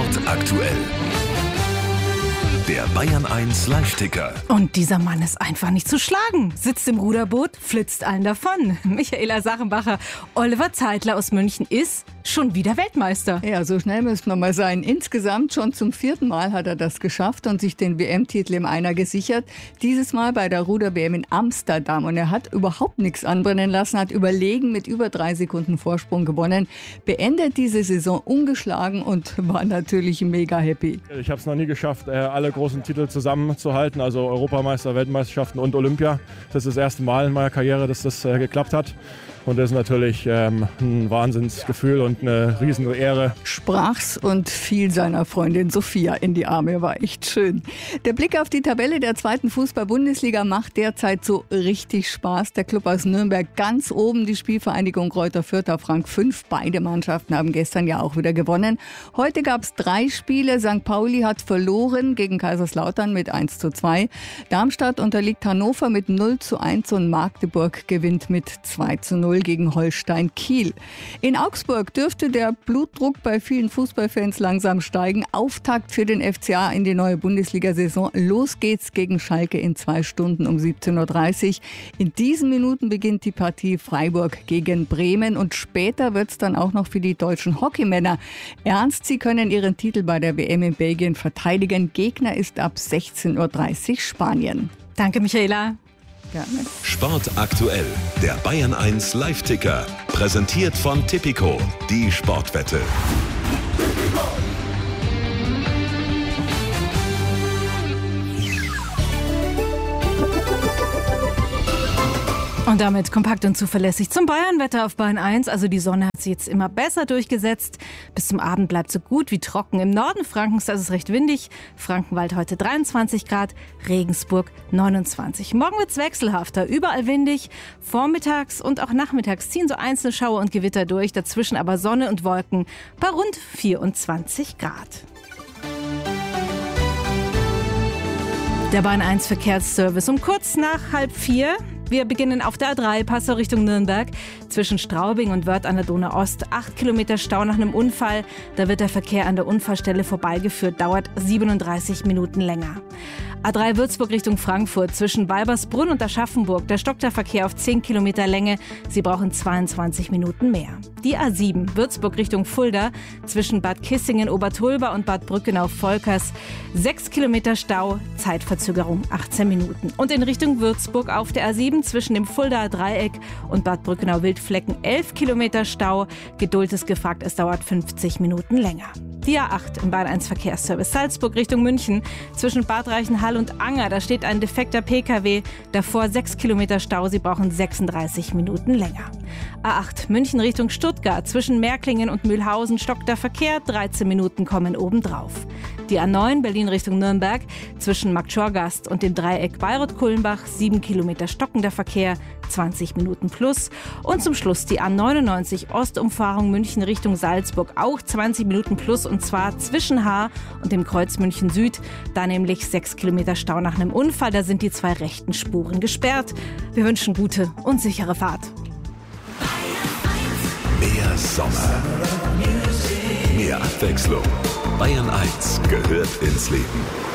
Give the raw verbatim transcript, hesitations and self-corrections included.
Sport aktuell. Der Bayern eins Live-Ticker. Und dieser Mann ist einfach nicht zu schlagen. Sitzt im Ruderboot, flitzt allen davon. Michaela Sachenbacher, Oliver Zeitler aus München ist schon wieder Weltmeister. Ja, so schnell müssen wir mal sein. Insgesamt schon zum vierten Mal hat er das geschafft und sich den W M-Titel im Einer gesichert. Dieses Mal bei der Ruder-W M in Amsterdam. Und er hat überhaupt nichts anbrennen lassen, hat überlegen mit über drei Sekunden Vorsprung gewonnen. Beendet diese Saison ungeschlagen und war natürlich mega happy. Ich habe es noch nie geschafft, alle großen Titel zusammenzuhalten, also Europameister, Weltmeisterschaften und Olympia. Das ist das erste Mal in meiner Karriere, dass das äh, geklappt hat. Und das ist natürlich ähm, ein Wahnsinnsgefühl und eine riesen Ehre. Sprach's und fiel seiner Freundin Sophia in die Arme, war echt schön. Der Blick auf die Tabelle der zweiten Fußball-Bundesliga macht derzeit so richtig Spaß. Der Club aus Nürnberg ganz oben, die Spielvereinigung Greuther Fürth auf Rang fünf. Beide Mannschaften haben gestern ja auch wieder gewonnen. Heute gab's drei Spiele. Sankt Pauli hat verloren gegen Kaiserslautern mit eins zu zwei. Darmstadt unterliegt Hannover mit null zu eins und Magdeburg gewinnt mit zwei zu null gegen Holstein Kiel. In Augsburg dürfte der Blutdruck bei vielen Fußballfans langsam steigen. Auftakt für den F C A in die neue Bundesliga-Saison. Los geht's gegen Schalke in zwei Stunden um siebzehn Uhr dreißig. In diesen Minuten beginnt die Partie Freiburg gegen Bremen und später wird's dann auch noch für die deutschen Hockeymänner ernst. Sie können ihren Titel bei der W M in Belgien verteidigen. Gegner ist ab sechzehn Uhr dreißig Spanien. Danke, Michaela. Gerne. Sport aktuell. Der Bayern eins Live-Ticker. Präsentiert von Tipico, die Sportwette. Und damit kompakt und zuverlässig zum Bayern-Wetter auf Bayern eins. Also die Sonne hat sich jetzt immer besser durchgesetzt. Bis zum Abend bleibt es so gut wie trocken. Im Norden Frankens, da ist es recht windig. Frankenwald heute dreiundzwanzig Grad, Regensburg neunundzwanzig. Morgen wird es wechselhafter, überall windig. Vormittags und auch nachmittags ziehen so einzelne Schauer und Gewitter durch. Dazwischen aber Sonne und Wolken bei rund vierundzwanzig Grad. Der Bayern eins Verkehrsservice um kurz nach halb vier. Wir beginnen auf der A drei, Passau Richtung Nürnberg. Zwischen Straubing und Wörth an der Donau-Ost. Acht Kilometer Stau nach einem Unfall. Da wird der Verkehr an der Unfallstelle vorbeigeführt. Dauert siebenunddreißig Minuten länger. A drei Würzburg Richtung Frankfurt. Zwischen Weibersbrunn und Aschaffenburg. Da stockt der Verkehr auf zehn Kilometer Länge. Sie brauchen zweiundzwanzig Minuten mehr. Die A sieben, Würzburg Richtung Fulda. Zwischen Bad Kissingen, Obertulba und Bad Brückenau-Volkers. sechs Kilometer Stau, Zeitverzögerung achtzehn Minuten. Und in Richtung Würzburg auf der A sieben zwischen dem Fuldaer Dreieck und Bad Brückenau-Wildflecken elf Kilometer Stau. Geduld ist gefragt, es dauert fünfzig Minuten länger. Die A acht im Bayern eins Verkehrsservice Salzburg Richtung München. Zwischen Bad Reichenhall und Anger, da steht ein defekter P K W. Davor sechs Kilometer Stau, Sie brauchen sechsunddreißig Minuten länger. A acht München Richtung Stuttgart. Zwischen Märklingen und Mühlhausen stockt der Verkehr. dreizehn Minuten kommen obendrauf. Die A neun Berlin Richtung Nürnberg. Zwischen Marktschorgast und dem Dreieck Bayreuth-Kulmbach. sieben Kilometer stockender Verkehr. zwanzig Minuten plus. Und zum Schluss die A neunundneunzig Ostumfahrung München Richtung Salzburg. Auch zwanzig Minuten plus und zwar zwischen Haar und dem Kreuz München Süd. Da nämlich sechs Kilometer Stau nach einem Unfall. Da sind die zwei rechten Spuren gesperrt. Wir wünschen gute und sichere Fahrt. Mehr Sommer. Mehr Abwechslung. Bayern eins gehört ins Leben.